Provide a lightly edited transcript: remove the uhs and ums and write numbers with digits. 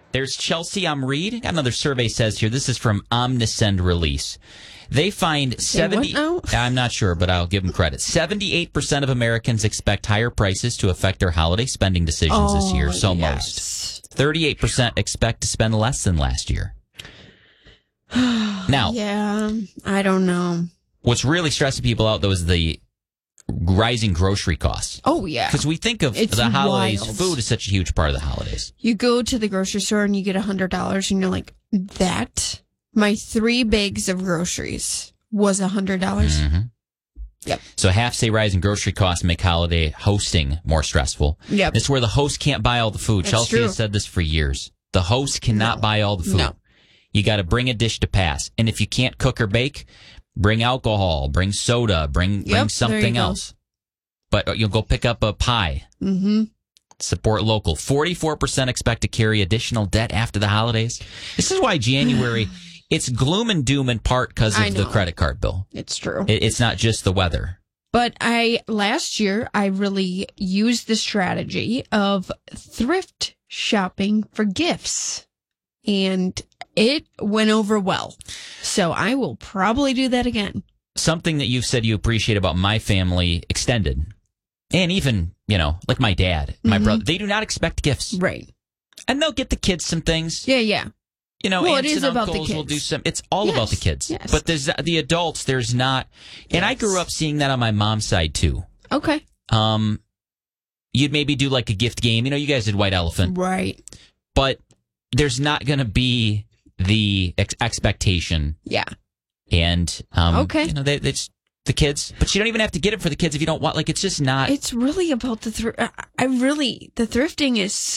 There's Chelsea Reed. Another survey says here, this is from Omnisend Release. They find 70. I'm not sure, but I'll give them credit. 78% of Americans expect higher prices to affect their holiday spending decisions this year. So most. 38% expect to spend less than last year. Now, yeah, I don't know. What's really stressing people out, though, is the rising grocery costs. Oh, yeah. Because we think of the holidays, food is such a huge part of the holidays. You go to the grocery store and you get $100 and you're like, that? My 3 bags of groceries was $100. Mm-hmm. Yep. So half-say rise in grocery costs make holiday hosting more stressful. Yep. It's where the host can't buy all the food. That's Chelsea true. has said this for years. The host cannot buy all the food. No. You got to bring a dish to pass. And if you can't cook or bake, bring alcohol, bring soda, bring something else. But you'll go pick up a pie. Mm-hmm. Support local. 44% expect to carry additional debt after the holidays. This is why January, it's gloom and doom in part because of the credit card bill. It's true. It's not just the weather. But last year, I really used the strategy of thrift shopping for gifts. And it went over well. So I will probably do that again. Something that you've said you appreciate about my family extended, and even, like my dad, my brother, they do not expect gifts. Right. And they'll get the kids some things. Yeah. Well, it aunts is and about the uncles kids. will do some. It's all about the kids. Yes. But there's the adults, there's not. And I grew up seeing that on my mom's side, too. Okay. You'd maybe do like a gift game. You guys did White Elephant. Right. But there's not going to be the expectation. Yeah. And, okay. It's the kids. But you don't even have to get it for the kids if you don't want. Like, it's just not. It's really about the thrifting is